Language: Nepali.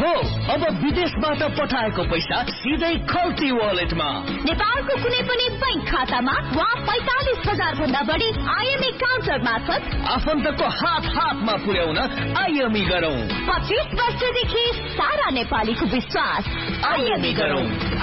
हो अब विदेशबाट पठाएको पैसा सिधै खल्ती वालेटमा। नेपालको कुनै पनि बैंक खातामा वा 45,000 भन्दा बढी आईएमई काउन्टर मार्फत आफन्तको हातमा पुर्याउन आईएमई गरौँ। 25 वर्षदेखि सारा नेपालीको विश्वास। आईएमई गरौँ।